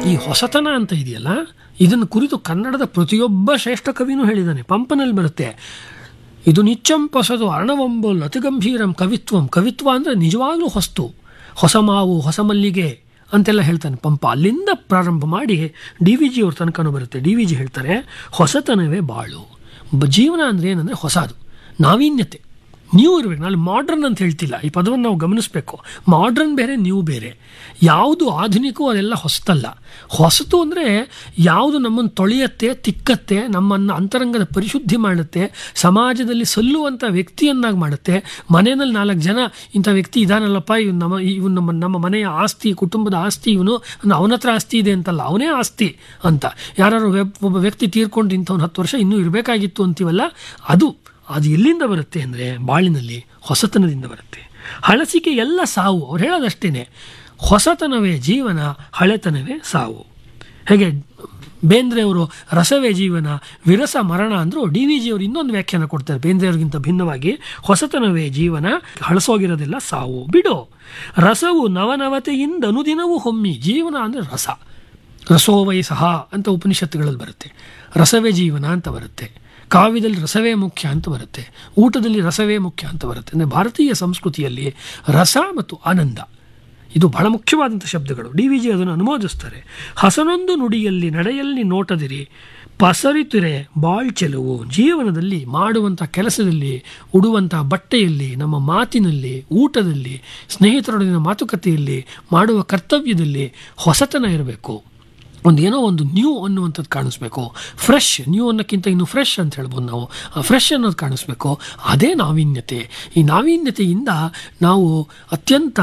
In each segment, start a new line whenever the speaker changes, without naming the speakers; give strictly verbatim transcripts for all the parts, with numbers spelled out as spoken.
ಈ ಹೊಸತನ ಅಂತ ಇದೆಯಲ್ಲ, ಇದನ್ನು ಕುರಿತು ಕನ್ನಡದ ಪ್ರತಿಯೊಬ್ಬ ಶ್ರೇಷ್ಠ ಕವಿನೂ ಹೇಳಿದ್ದಾನೆ. ಪಂಪನಲ್ಲಿ ಬರುತ್ತೆ, ಇದು ನಿಚ್ಚಂ ಹೊಸದು ಅರ್ಣವಂಬೋಲ್ ಅತಿಗಂಭೀರಂ ಕವಿತ್ವಂ. ಕವಿತ್ವ ಅಂದರೆ ನಿಜವಾಗ್ಲೂ ಹೊಸ್ತು, ಹೊಸ ಮಾವು, ಹೊಸ ಮಲ್ಲಿಗೆ ಅಂತೆಲ್ಲ ಹೇಳ್ತಾನೆ ಪಂಪ. ಅಲ್ಲಿಂದ ಪ್ರಾರಂಭ ಮಾಡಿ ಡಿ ವಿ ಜಿ ಅವ್ರ ತನಕನೂ ಬರುತ್ತೆ. ಡಿ ವಿ ಜಿ ಹೇಳ್ತಾರೆ, ಹೊಸತನವೇ ಬಾಳು. ಜೀವನ ಅಂದರೆ ಏನಂದರೆ ಹೊಸದು, ನಾವೀನ್ಯತೆ, ನ್ಯೂ ಇರಬೇಕು. ನಾನು ಮಾಡ್ರನ್ ಅಂತ ಹೇಳ್ತಿಲ್ಲ, ಈ ಪದವನ್ನು ನಾವು ಗಮನಿಸಬೇಕು. ಮಾಡ್ರನ್ ಬೇರೆ, ನ್ಯೂ ಬೇರೆ. ಯಾವುದು ಆಧುನಿಕವೋ ಅದೆಲ್ಲ ಹೊಸತಲ್ಲ. ಹೊಸತು ಅಂದರೆ ಯಾವುದು ನಮ್ಮನ್ನು ತೊಳೆಯತ್ತೆ, ತಿಕ್ಕತ್ತೆ, ನಮ್ಮನ್ನು ಅಂತರಂಗದ ಪರಿಶುದ್ಧಿ ಮಾಡುತ್ತೆ, ಸಮಾಜದಲ್ಲಿ ಸಲ್ಲುವಂಥ ವ್ಯಕ್ತಿಯನ್ನಾಗಿ ಮಾಡುತ್ತೆ. ಮನೆಯಲ್ಲಿ ನಾಲ್ಕು ಜನ ಇಂಥ ವ್ಯಕ್ತಿ ಇದಾನಲ್ಲಪ್ಪ, ಇವನು ನಮ್ಮ ಇವನು ನಮ್ಮ ನಮ್ಮ ಮನೆಯ ಆಸ್ತಿ, ಕುಟುಂಬದ ಆಸ್ತಿ, ಇವನು ಅವನ ಹತ್ರ ಆಸ್ತಿ ಇದೆ ಅಂತಲ್ಲ, ಅವನೇ ಆಸ್ತಿ ಅಂತ. ಯಾರು ಒಬ್ಬ ವ್ಯಕ್ತಿ ತೀರ್ಕೊಂಡು ಇಂಥವ್ನು ಹತ್ತು ವರ್ಷ ಇನ್ನೂ ಇರಬೇಕಾಗಿತ್ತು ಅಂತೀವಲ್ಲ, ಅದು ಅದು ಎಲ್ಲಿಂದ ಬರುತ್ತೆ ಅಂದರೆ ಬಾಳಿನಲ್ಲಿ ಹೊಸತನದಿಂದ ಬರುತ್ತೆ. ಹಳಸಿಕೆ ಎಲ್ಲ ಸಾವು. ಅವ್ರು ಹೇಳೋದಷ್ಟೇ, ಹೊಸತನವೇ ಜೀವನ, ಹಳೆತನವೇ ಸಾವು. ಹೇಗೆ ಬೇಂದ್ರೆಯವರು ರಸವೇ ಜೀವನ, ವಿರಸ ಮರಣ ಅಂದರು, ಡಿ ವಿ ಜಿಯವರು ಇನ್ನೊಂದು ವ್ಯಾಖ್ಯಾನ ಕೊಡ್ತಾರೆ ಬೇಂದ್ರೆಯವ್ರಿಗಿಂತ ಭಿನ್ನವಾಗಿ. ಹೊಸತನವೇ ಜೀವನ, ಹಳಸೋಗಿರೋದೆಲ್ಲ ಸಾವು. ಬಿಡು ರಸವು ನವನವತೆಯಿಂದ ಅನುದಿನವೂ ಹೊಮ್ಮಿ. ಜೀವನ ಅಂದರೆ ರಸ, ರಸೋವೈ ಸಹ ಅಂತ ಉಪನಿಷತ್ತುಗಳಲ್ಲಿ ಬರುತ್ತೆ. ರಸವೇ ಜೀವನ ಅಂತ ಬರುತ್ತೆ. ಕಾವ್ಯದಲ್ಲಿ ರಸವೇ ಮುಖ್ಯ ಅಂತ ಬರುತ್ತೆ. ಊಟದಲ್ಲಿ ರಸವೇ ಮುಖ್ಯ ಅಂತ ಬರುತ್ತೆ. ಅಂದರೆ ಭಾರತೀಯ ಸಂಸ್ಕೃತಿಯಲ್ಲಿ ರಸ ಮತ್ತು ಆನಂದ ಇದು ಬಹಳ ಮುಖ್ಯವಾದಂಥ ಶಬ್ದಗಳು. ಡಿ ವಿ ಜಿ ಅದನ್ನು ಅನುಮೋದಿಸ್ತಾರೆ. ಹಸನೊಂದು ನುಡಿಯಲ್ಲಿ ನಡೆಯಲ್ಲಿ ನೋಟದಿರಿ ಪಸರಿತಿರೆ ಬಾಳ್ಚೆಲುವು. ಜೀವನದಲ್ಲಿ ಮಾಡುವಂಥ ಕೆಲಸದಲ್ಲಿ, ಉಡುವಂಥ ಬಟ್ಟೆಯಲ್ಲಿ, ನಮ್ಮ ಮಾತಿನಲ್ಲಿ, ಊಟದಲ್ಲಿ, ಸ್ನೇಹಿತರೊಡನೆ ಮಾತುಕತೆಯಲ್ಲಿ, ಮಾಡುವ ಕರ್ತವ್ಯದಲ್ಲಿ ಹೊಸತನ ಇರಬೇಕು. ಒಂದು ಏನೋ ಒಂದು ನ್ಯೂ ಅನ್ನುವಂಥದ್ದು ಕಾಣಿಸ್ಬೇಕು. ಫ್ರೆಶ್, ನ್ಯೂ ಅನ್ನೋಕ್ಕಿಂತ ಇನ್ನು ಫ್ರೆಶ್ ಅಂತ ಹೇಳ್ಬೋದು ನಾವು. ಆ ಫ್ರೆಶ್ ಅನ್ನೋದು ಕಾಣಿಸ್ಬೇಕು. ಅದೇ ನಾವೀನ್ಯತೆ. ಈ ನಾವೀನ್ಯತೆಯಿಂದ ನಾವು ಅತ್ಯಂತ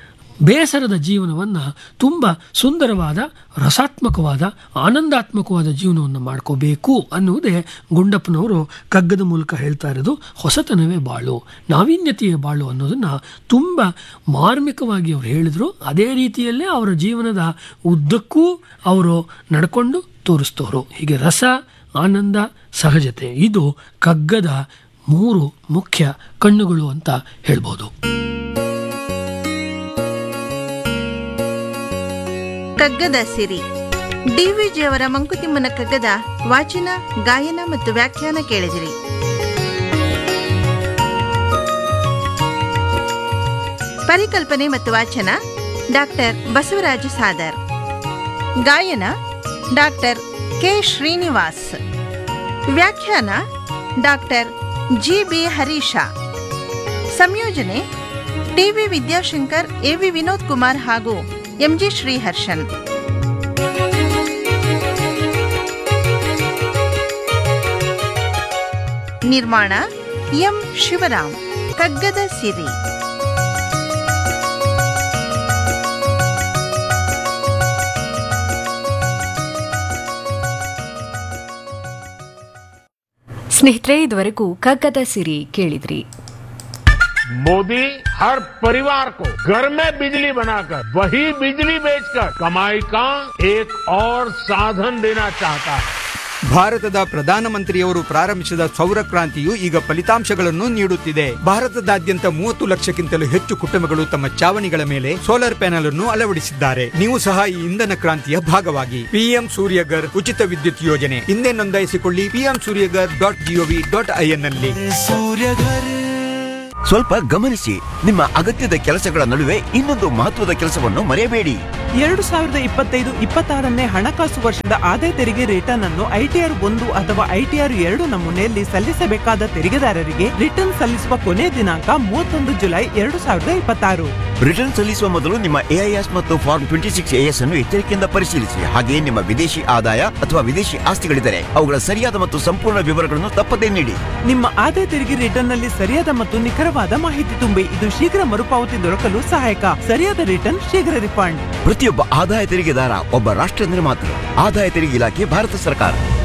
ಬೇಸರದ ಜೀವನವನ್ನು ತುಂಬ ಸುಂದರವಾದ, ರಸಾತ್ಮಕವಾದ, ಆನಂದಾತ್ಮಕವಾದ ಜೀವನವನ್ನು ಮಾಡ್ಕೋಬೇಕು ಅನ್ನುವುದೇ ಗುಂಡಪ್ಪನವರು ಕಗ್ಗದ ಮೂಲಕ ಹೇಳ್ತಾ ಇರೋದು. ಹೊಸತನವೇ ಬಾಳು, ನಾವೀನ್ಯತೆಯೇ ಬಾಳು ಅನ್ನೋದನ್ನು ತುಂಬ ಮಾರ್ಮಿಕವಾಗಿ ಅವರು ಹೇಳಿದರು. ಅದೇ ರೀತಿಯಲ್ಲೇ ಅವರ ಜೀವನದ ಉದ್ದಕ್ಕೂ ಅವರು ನಡ್ಕೊಂಡು ತೋರಿಸ್ತವರು. ಹೀಗೆ ರಸ, ಆನಂದ, ಸಹಜತೆ ಇದು ಕಗ್ಗದ ಮೂರು ಮುಖ್ಯ ಕಣ್ಣುಗಳು ಅಂತ ಹೇಳ್ಬೋದು.
ಕಗ್ಗದ ಸಿರಿ ಡಿವಿಜಿಯವರ ಮಂಕುತಿಮ್ಮನ ಕಗ್ಗದ ವಾಚನ, ಗಾಯನ ಮತ್ತು ವ್ಯಾಖ್ಯಾನ ಕೇಳಿದಿರಿ. ಪರಿಕಲ್ಪನೆ ಮತ್ತು ವಾಚನ ಡಾಕ್ಟರ್ ಬಸವರಾಜ ಸಾದರ್. ಗಾಯನ ಡಾಕ್ಟರ್ ಕೆ ಶ್ರೀನಿವಾಸ್. ವ್ಯಾಖ್ಯಾನ ಡಾಕ್ಟರ್ ಜಿ ಬಿ ಹರೀಶ. ಸಂಯೋಜನೆ ಟಿವಿ ವಿದ್ಯಾಶಂಕರ್, ಎವಿ ವಿನೋದ್ ಕುಮಾರ್ ಹಾಗೂ ಎಂಜಿ ಶ್ರೀಹರ್ಷನ್. ನಿರ್ಮಾಣ ಎಂ ಶಿವರಾಮ್. ಕಗ್ಗದ ಸಿರಿ.
ಸ್ನೇಹಿತರೆ, ಇದುವರೆಗೂ ಕಗ್ಗದ ಸಿರಿ ಕೇಳಿದ್ರಿ.
मोदी हर परिवार को घर में बिजली बनाकर वही बिजली बेचकर कमाई का एक और साधन देना चाहता है.
ಭಾರತದ ಪ್ರಧಾನಮಂತ್ರಿಯವರು ಪ್ರಾರಂಭಿಸಿದ ಸೌರ ಕ್ರಾಂತಿಯು ಈಗ ಫಲಿತಾಂಶಗಳನ್ನು ನೀಡುತ್ತಿದೆ. ಭಾರತದಾದ್ಯಂತ ಮೂವತ್ತು ಲಕ್ಷಕ್ಕಿಂತಲೂ ಹೆಚ್ಚು ಕುಟುಂಬಗಳು ತಮ್ಮ ಚಾವಣಿಗಳ ಮೇಲೆ ಸೋಲಾರ್ ಪ್ಯಾನೆಲ್ ಅನ್ನು ಅಳವಡಿಸಿದ್ದಾರೆ. ನೀವು ಸಹ ಈ ಇಂಧನ ಕ್ರಾಂತಿಯ ಭಾಗವಾಗಿ. ಪಿಎಂ ಸೂರ್ಯಗರ್ ಉಚಿತ ವಿದ್ಯುತ್ ಯೋಜನೆ ಹಿಂದೆ ನೋಂದಾಯಿಸಿಕೊಳ್ಳಿ. PM Surya Ghar dot gov dot IN ನಲ್ಲಿ.
ಸ್ವಲ್ಪ ಗಮನಿಸಿ, ನಿಮ್ಮ ಅಗತ್ಯದ ಕೆಲಸಗಳ ನಡುವೆ ಇನ್ನೊಂದು ಮಹತ್ವದ ಕೆಲಸವನ್ನು ಮರೆಯಬೇಡಿ.
ಎರಡು ಸಾವಿರದ ಇಪ್ಪತ್ತೈದು ಇಪ್ಪತ್ತಾರನೇ ಹಣಕಾಸು ವರ್ಷದ ಆದಾಯ ತೆರಿಗೆ ರಿಟರ್ನ್ ಅನ್ನು ಐಟಿಆರ್ ಒಂದು ಅಥವಾ ಐಟಿಆರ್ ಎರಡು ನಮೂನೆಯಲ್ಲಿ ಸಲ್ಲಿಸಬೇಕಾದ ತೆರಿಗೆದಾರರಿಗೆ ರಿಟರ್ನ್ ಸಲ್ಲಿಸುವ ಕೊನೆ ದಿನಾಂಕ ಮೂವತ್ತೊಂದು ಜುಲೈ ಎರಡು ಸಾವಿರದ ಇಪ್ಪತ್ತಾರು.
ರಿಟರ್ನ್ ಸಲ್ಲಿಸುವ ಮೊದಲು ನಿಮ್ಮ ಎಐಎಸ್ ಮತ್ತು ಫಾರ್ಮ್ ಟ್ವೆಂಟಿ ಸಿಕ್ಸ್ ಎಎಸ್ ಅನ್ನು ಎಚ್ಚರಿಕೆಯಿಂದ ಪರಿಶೀಲಿಸಿ. ಹಾಗೆಯೇ ನಿಮ್ಮ ವಿದೇಶಿ ಆದಾಯ ಅಥವಾ ವಿದೇಶಿ ಆಸ್ತಿಗಳಿದ್ದರೆ ಅವುಗಳ ಸರಿಯಾದ ಮತ್ತು ಸಂಪೂರ್ಣ ವಿವರಗಳನ್ನು ತಪ್ಪದೇ ನೀಡಿ.
ನಿಮ್ಮ ಆದಾಯ ತೆರಿಗೆ ರಿಟರ್ನ್ ನಲ್ಲಿ ಸರಿಯಾದ ಮತ್ತು ನಿಖರವಾದ ಮಾಹಿತಿ ತುಂಬಿ. ಇದು ಶೀಘ್ರ ಮರುಪಾವತಿ ದೊರಕಲು ಸಹಾಯಕ. ಸರಿಯಾದ ರಿಟರ್ನ್, ಶೀಘ್ರ ರಿಫಂಡ್.
ಪ್ರತಿಯೊಬ್ಬ ಆದಾಯ ತೆರಿಗೆದಾರ ಒಬ್ಬ ರಾಷ್ಟ್ರ ನಿರ್ಮಾತೃ. ಆದಾಯ ತೆರಿಗೆ ಇಲಾಖೆ, ಭಾರತ ಸರ್ಕಾರ.